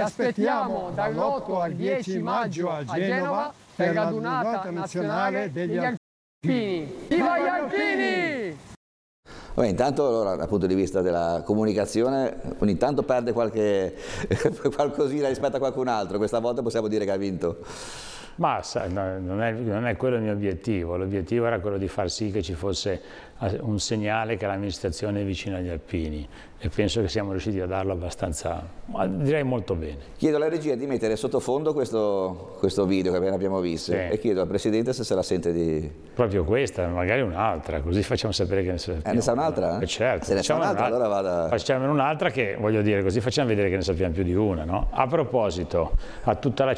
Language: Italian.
aspettiamo dall'8 al 10 maggio a Genova per la radunata nazionale degli alpini. Viva gli alpini! Beh, intanto allora, dal punto di vista della comunicazione ogni tanto perde qualcosina rispetto a qualcun altro, questa volta possiamo dire che ha vinto. Ma non è quello il mio obiettivo, l'obiettivo era quello di far sì che ci fosse un segnale che l'amministrazione è vicina agli alpini e penso che siamo riusciti a darlo abbastanza, direi molto bene. Chiedo alla regia di mettere sottofondo questo video che appena abbiamo visto, sì, e chiedo al Presidente se la sente di... Proprio questa, magari un'altra, così facciamo sapere che ne sappiamo. Ne sa un'altra? Certo. Se ne sa un'altra allora vada... Facciamo un'altra che, voglio dire, così facciamo vedere che ne sappiamo più di una, no? A proposito, a tutta la